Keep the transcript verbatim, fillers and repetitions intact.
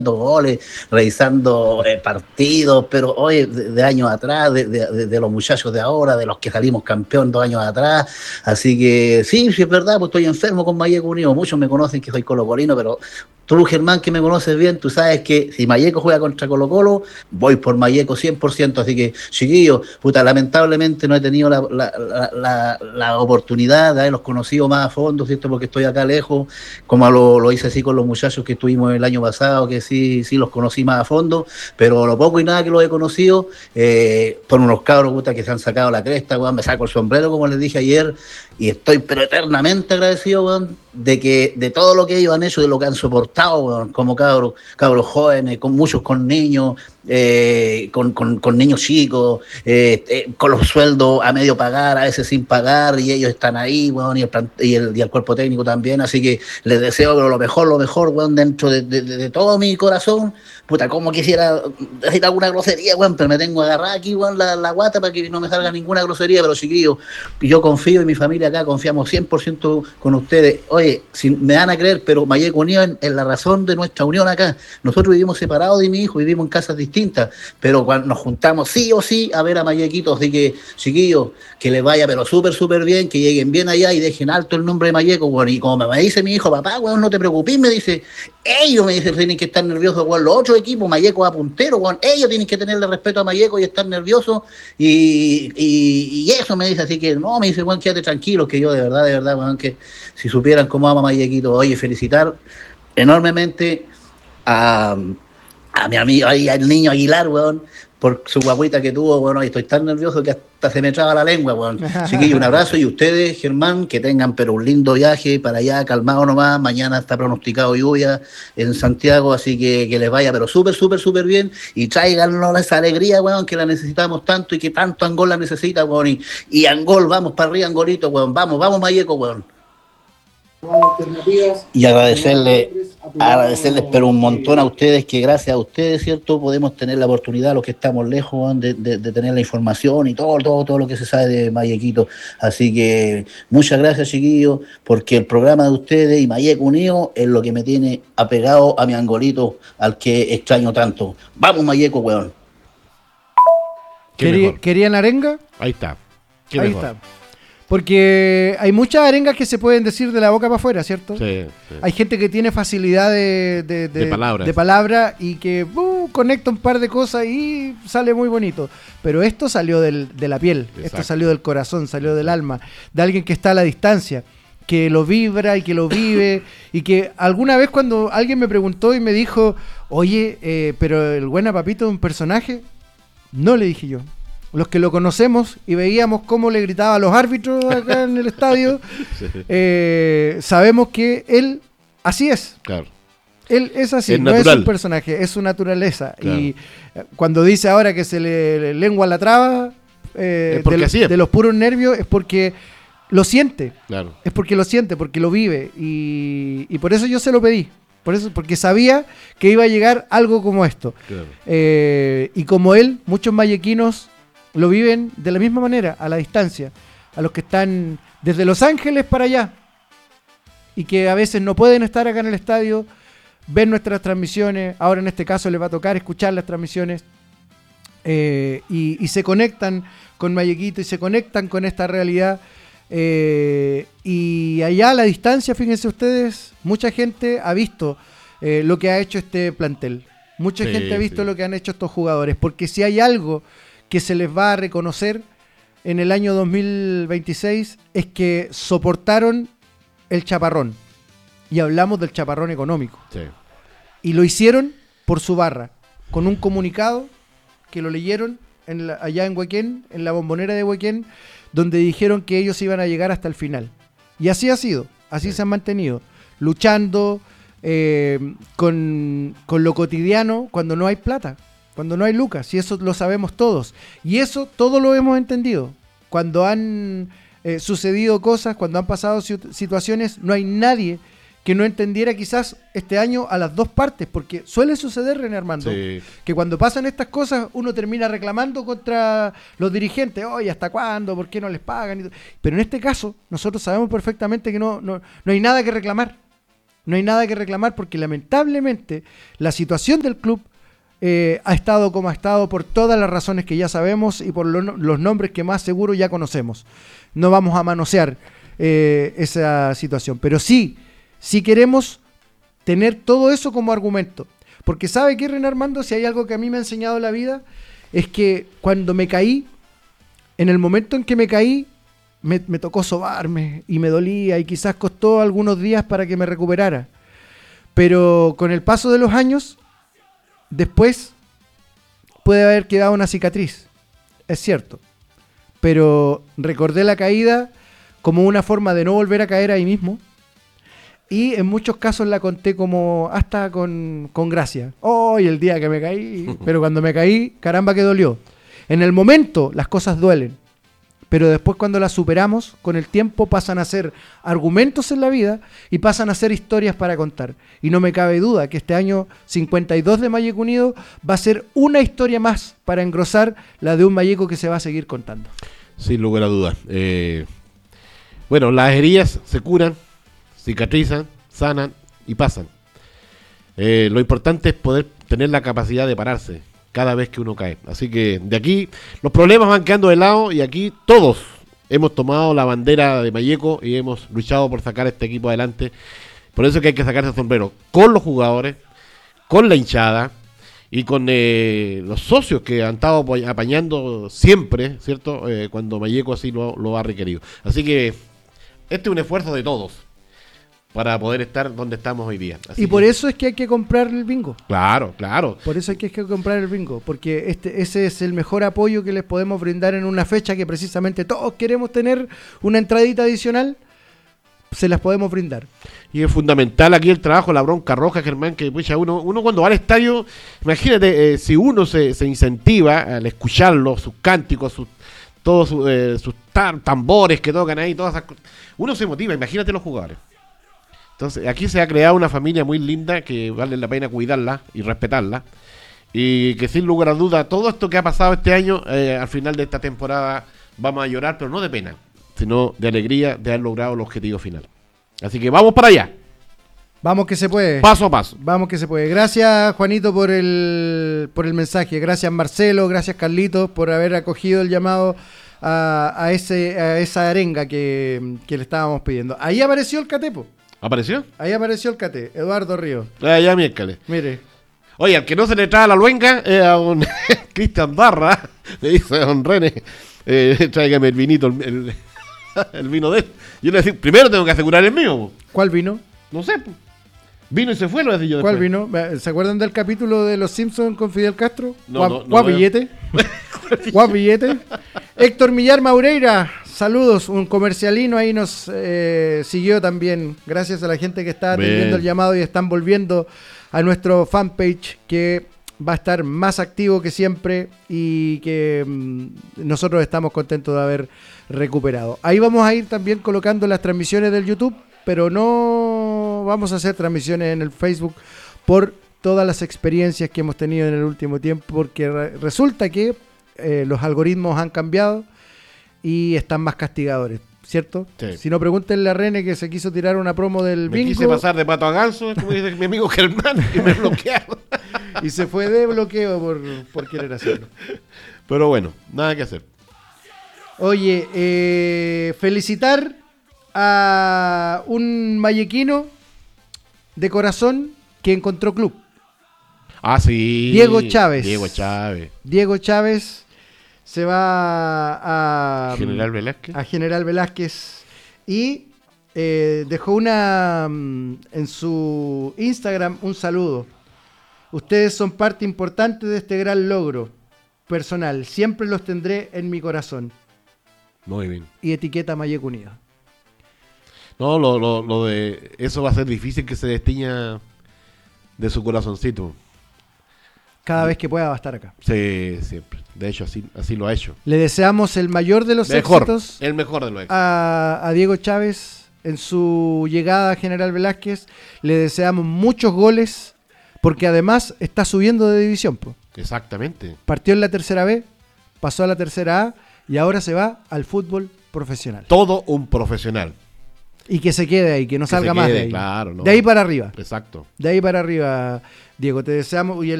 goles, revisando eh, partidos, pero hoy de, de, años atrás, de, de, de los muchachos de ahora, de los que salimos campeón dos años atrás, así que sí, sí es verdad, pues estoy enfermo con Malleco Unido, muchos me conocen que soy colocolino, pero tú, Germán, que me conoces bien, tú sabes que si Malleco juega contra Colo Colo, voy por Malleco cien por ciento, así que, chiquillos, puta, lamentablemente no he tenido la, la, la, la, la oportunidad de haberlos conocido más a fondo, ¿cierto? Porque estoy acá lejos, como lo, lo hice así con los muchachos que estuvimos el año pasado, que sí, sí los conocí más a fondo, pero lo poco y nada que los he conocido, eh, son unos cabros, puta, que se han sacado la cresta, weón, me saco el sombrero, como les dije ayer, y estoy pero eternamente agradecido, weón, de que de todo lo que ellos han hecho, de lo que han soportado, weón, como cabros, cabros jóvenes, con muchos con niños, eh, con, con, con niños chicos, eh, eh, con los sueldos a medio pagar, a veces sin pagar, y ellos están ahí, weón, y el, y el, y el cuerpo técnico también, así que les deseo lo mejor, lo mejor, weón, dentro de, de, de todo mi corazón. Puta, como quisiera decir alguna grosería, weón, pero me tengo agarrada aquí, weón, la, la guata para que no me salga ninguna grosería, pero chiquillos, yo confío en mi familia acá, confiamos cien por ciento con ustedes. Oye, si me van a creer, pero Malleco Unido es, es la razón de nuestra unión acá. Nosotros vivimos separados de mi hijo, vivimos en casas distintas, pero cuando nos juntamos sí o sí a ver a Mallequito, así que, chiquillos, que les vaya pero súper, súper bien, que lleguen bien allá y dejen alto el nombre de Malleco, weón. Y como me dice mi hijo, papá, weón, no te preocupes, me dice, ellos me dicen tienen que estar nerviosos, weón, los otros equipos, Malleco va puntero, weón, ellos tienen que tenerle respeto a Malleco y estar nerviosos, y, y, y eso me dice, así que no, me dice, weón, quédate tranquilo, que yo de verdad, de verdad, weón, que si supieran cómo ama Mallequito, oye, felicitar enormemente a, a mi amigo, ahí, al niño Aguilar, weón, por su guaguita que tuvo, bueno, y estoy tan nervioso que hasta se me traba la lengua, weón. Chiquillos, un abrazo, y ustedes, Germán, que tengan pero un lindo viaje para allá, calmado nomás, mañana está pronosticado lluvia en Santiago, así que que les vaya pero súper, súper, súper bien, y tráiganos esa alegría, weón, que la necesitamos tanto y que tanto Angol la necesita, weón, y, y Angol, vamos para arriba, Angolito, weón, vamos, vamos, Malleco, weón. Y agradecerle, agradecerles pero un montón a ustedes, que gracias a ustedes, ¿cierto?, podemos tener la oportunidad, los que estamos lejos, de, de, de tener la información y todo, todo, todo lo que se sabe de Mallequito. Así que muchas gracias, chiquillos, porque el programa de ustedes y Malleco Unido es lo que me tiene apegado a mi Angolito, al que extraño tanto. Vamos, Malleco, weón. ¿Quería, ¿Querían arenga? Ahí está. Qué Ahí mejor. está. Porque hay muchas arengas que se pueden decir de la boca para afuera, ¿cierto? Sí, sí. Hay gente que tiene facilidad de, de, de, de, palabras. de palabra y que uh, conecta un par de cosas y sale muy bonito. Pero esto salió del, de la piel, Exacto. Esto salió del corazón, salió del alma, de alguien que está a la distancia, que lo vibra y que lo vive, y que alguna vez cuando alguien me preguntó y me dijo, oye, eh, pero el Buena Papito es un personaje, no, le dije yo. Los que lo conocemos y veíamos cómo le gritaba a los árbitros acá en el estadio, sí. eh, sabemos que él así es. Claro. Él es así, es no natural. Es un personaje, es su naturaleza. Claro. Y cuando dice ahora que se le, le lengua la traba eh, de, es. de los puros nervios, es porque lo siente. Claro. Es porque lo siente, porque lo vive. Y, y por eso yo se lo pedí. Por eso, porque sabía que iba a llegar algo como esto. Claro. Eh, y como él, muchos mallequinos lo viven de la misma manera, a la distancia, a los que están desde Los Ángeles para allá y que a veces no pueden estar acá en el estadio, ven nuestras transmisiones, ahora en este caso les va a tocar escuchar las transmisiones eh, y, y se conectan con Mallequito y se conectan con esta realidad eh, y allá a la distancia, fíjense ustedes, mucha gente ha visto eh, lo que ha hecho este plantel, mucha sí, gente ha visto sí. lo que han hecho estos jugadores, porque si hay algo que se les va a reconocer en el año dos mil veintiséis es que soportaron el chaparrón. Y hablamos del chaparrón económico. Sí. Y lo hicieron por su barra, con un comunicado que lo leyeron en la, allá en Huequén, en la Bombonera de Huequén, donde dijeron que ellos iban a llegar hasta el final. Y así ha sido, así sí. se han mantenido, luchando eh, con, con lo cotidiano cuando no hay plata. Cuando no hay lucas, y eso lo sabemos todos. Y eso todo lo hemos entendido. Cuando han eh, sucedido cosas, cuando han pasado situaciones, no hay nadie que no entendiera quizás este año a las dos partes, porque suele suceder, René Armando, sí. que cuando pasan estas cosas uno termina reclamando contra los dirigentes, oye, ¿hasta cuándo? ¿Por qué no les pagan? Pero en este caso, nosotros sabemos perfectamente que no, no, no hay nada que reclamar. No hay nada que reclamar porque lamentablemente la situación del club eh, ha estado como ha estado por todas las razones que ya sabemos y por lo, los nombres que más seguro ya conocemos. No vamos a manosear eh, esa situación, pero sí, sí queremos tener todo eso como argumento. Porque ¿sabe qué, René Armando? Si hay algo que a mí me ha enseñado la vida, es que cuando me caí, en el momento en que me caí, me, me tocó sobarme y me dolía y quizás costó algunos días para que me recuperara. Pero con el paso de los años, después puede haber quedado una cicatriz, es cierto. Pero recordé la caída como una forma de no volver a caer ahí mismo. Y en muchos casos la conté como hasta con, con gracia. ¡Oh! Y el día que me caí. Pero cuando me caí, caramba que dolió. En el momento las cosas duelen. Pero después cuando las superamos, con el tiempo pasan a ser argumentos en la vida y pasan a ser historias para contar. Y no me cabe duda que este año cincuenta y dos de Malleco Unido va a ser una historia más para engrosar la de un Malleco que se va a seguir contando. Sin lugar a dudas. Eh, bueno, las heridas se curan, cicatrizan, sanan y pasan. Eh, lo importante es poder tener la capacidad de pararse cada vez que uno cae. Así que de aquí los problemas van quedando de lado y aquí todos hemos tomado la bandera de Malleco y hemos luchado por sacar este equipo adelante. Por eso que hay que sacarse el sombrero con los jugadores, con la hinchada y con eh, los socios que han estado apañando siempre, ¿cierto? Eh, cuando Malleco así lo, lo ha requerido. Así que este es un esfuerzo de todos para poder estar donde estamos hoy día. Así y por que, eso es que hay que comprar el bingo. Claro, claro. Por eso hay que, hay que comprar el bingo, porque este, ese es el mejor apoyo que les podemos brindar en una fecha que precisamente todos queremos tener una entradita adicional, se las podemos brindar. Y es fundamental aquí el trabajo, la bronca roja, Germán, que pucha, uno, uno cuando va al estadio, imagínate, eh, si uno se, se incentiva al escucharlo, sus cánticos, sus, todos sus, eh, sus tar, tambores que tocan ahí, todas esas cosas, uno se motiva, imagínate los jugadores. Entonces, aquí se ha creado una familia muy linda que vale la pena cuidarla y respetarla. Y que sin lugar a duda, todo esto que ha pasado este año, eh, al final de esta temporada, vamos a llorar, pero no de pena, sino de alegría de haber logrado el objetivo final. Así que vamos para allá. Vamos que se puede. Paso a paso. Vamos que se puede. Gracias, Juanito, por el, por el mensaje. Gracias, Marcelo. Gracias, Carlitos, por haber acogido el llamado a, a, ese, a esa arenga que, que le estábamos pidiendo. Ahí apareció el Catepo. ¿Apareció? Ahí apareció el Cate, Eduardo Ríos. Ah, ya miércoles. Mire. Oye, al que no se le trae la luenga es a un Cristian Barra, le dice a don René, eh, tráigame el vinito, el, el, el vino de él. Yo le decía, primero tengo que asegurar el mío. ¿Cuál vino? No sé. Vino y se fue, lo decía yo ¿Cuál después. vino? ¿Se acuerdan del capítulo de Los Simpsons con Fidel Castro? No, Guap, no, no guap veo. billete. Guap billete. Héctor Millar Maureira, saludos. Un comercialino ahí nos eh, siguió también. Gracias a la gente que está atendiendo Bien. el llamado y están volviendo a nuestro fanpage que va a estar más activo que siempre y que mm, nosotros estamos contentos de haber recuperado. Ahí vamos a ir también colocando las transmisiones del YouTube, pero no vamos a hacer transmisiones en el Facebook por todas las experiencias que hemos tenido en el último tiempo, porque re- resulta que eh, los algoritmos han cambiado y están más castigadores, ¿cierto? Sí. Si no, pregúntenle a René que se quiso tirar una promo del Me bingo quise pasar de pato a ganso, como dice mi amigo Germán, y me bloquearon. y se fue de bloqueo por, por querer hacerlo. Pero bueno, nada que hacer. Oye, eh, felicitar a un mallequino de corazón que encontró club. Ah, sí. Diego Chávez. Diego Chávez. Diego Chávez se va a General Velázquez. a General Velázquez y eh, dejó una mm, en su Instagram un saludo. Ustedes son parte importante de este gran logro personal. Siempre los tendré en mi corazón. Muy bien. Y etiqueta Malleco Unido. No, lo, lo, lo de eso va a ser difícil que se destiña de su corazoncito. Cada vez que pueda va a estar acá. Sí, siempre. De hecho, así, así lo ha hecho. Le deseamos el mayor de los Mejor, éxitos el mejor de los éxitos. a, a Diego Chávez en su llegada a General Velázquez. Le deseamos muchos goles, porque además está subiendo de división. Po. Exactamente. Partió en la tercera B, pasó a la tercera A y ahora se va al fútbol profesional. Todo un profesional. Y que se quede ahí, que no Que salga se más quede, de ahí. claro, no. De ahí para arriba. Exacto. De ahí para arriba, Diego. Te deseamos. Y el